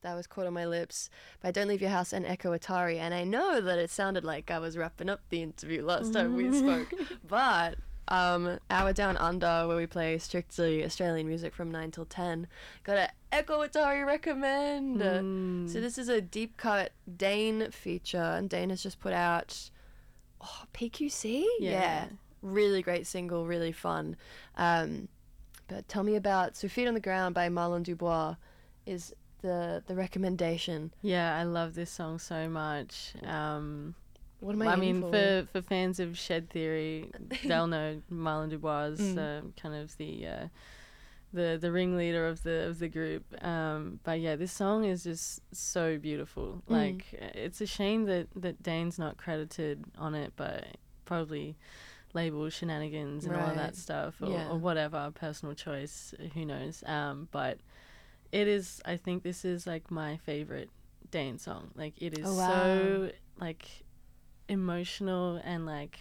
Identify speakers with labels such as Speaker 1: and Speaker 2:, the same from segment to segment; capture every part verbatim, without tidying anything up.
Speaker 1: That was Caught on My Lips by Don't Leave Your House and Echo Atari. And I know that it sounded like I was wrapping up the interview last time we spoke. But um, Hour Down Under, where we play strictly Australian music from nine till ten, got an Echo Atari recommend.
Speaker 2: Mm.
Speaker 1: So this is a deep cut Dane feature. And Dane has just put out oh, P Q C?
Speaker 2: Yeah.
Speaker 1: yeah. Really great single, really fun. Um, but tell me about So Feet on the Ground by Marlon Dubois is the the recommendation.
Speaker 2: Yeah, I love this song so much. Um,
Speaker 1: What am I
Speaker 2: I
Speaker 1: in
Speaker 2: mean,
Speaker 1: for?
Speaker 2: for, for fans of Shed Theory, they'll know Marlon Dubois,
Speaker 1: Mm.
Speaker 2: uh, kind of the uh, the the ringleader of the of the group. Um, but yeah, this song is just so beautiful.
Speaker 1: Mm.
Speaker 2: Like, it's a shame that that Dane's not credited on it, but probably label shenanigans and all of
Speaker 1: Right.
Speaker 2: that stuff, or,
Speaker 1: Yeah.
Speaker 2: or whatever, personal choice, who knows. Um, but it is, I think this is like my favorite Dane song. Like, it is
Speaker 1: Oh, wow.
Speaker 2: so like emotional and like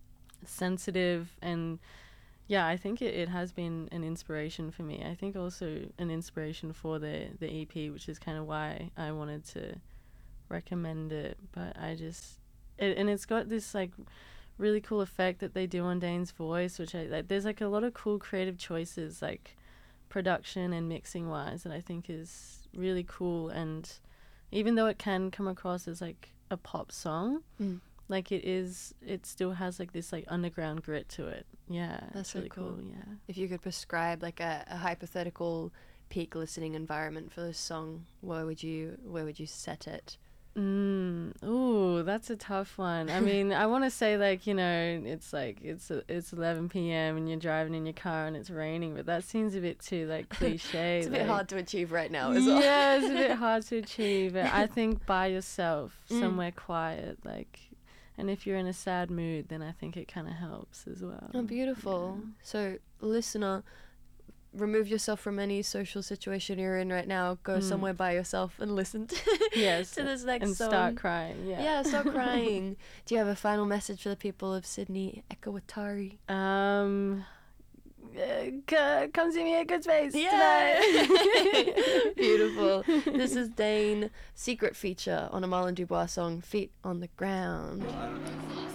Speaker 2: sensitive, and yeah, I think it, it has been an inspiration for me. I think also an inspiration for the the E P, which is kind of why I wanted to recommend it. But I just it, and it's got this like really cool effect that they do on Dane's voice, which I like. There's like a lot of cool creative choices, like production and mixing wise, that I think is really cool. And even though it can come across as like a pop song,
Speaker 1: Mm.
Speaker 2: like it is, it still has like this like underground grit to it. Yeah,
Speaker 1: That's
Speaker 2: it's
Speaker 1: so
Speaker 2: really
Speaker 1: cool.
Speaker 2: cool. Yeah.
Speaker 1: If you could prescribe like a, a hypothetical peak listening environment for this song, where would you where would you set it?
Speaker 2: Mm, ooh, that's a tough one. I mean, I want to say like, you know, it's like it's it's eleven p.m. and you're driving in your car and it's raining, but that seems a bit too like cliche.
Speaker 1: It's a bit
Speaker 2: like,
Speaker 1: hard to achieve right now as well.
Speaker 2: Yeah, it's a bit hard to achieve. But I think by yourself,
Speaker 1: Mm.
Speaker 2: somewhere quiet, like, and if you're in a sad mood, then I think it kind of helps as well.
Speaker 1: Oh, beautiful.
Speaker 2: Yeah.
Speaker 1: So, listener, remove yourself from any social situation you're in right now. Go
Speaker 2: Mm.
Speaker 1: somewhere by yourself and listen to,
Speaker 2: Yes,
Speaker 1: to this next
Speaker 2: and
Speaker 1: song.
Speaker 2: start crying. Yeah.
Speaker 1: Yeah, start crying. Do you have a final message for the people of Sydney Echo Atari?
Speaker 2: Um, uh, c- come see me at Good Space
Speaker 1: Yeah.
Speaker 2: tonight.
Speaker 1: Beautiful. This is Dane, secret feature on a Marlon Dubois song, Feet on the Ground.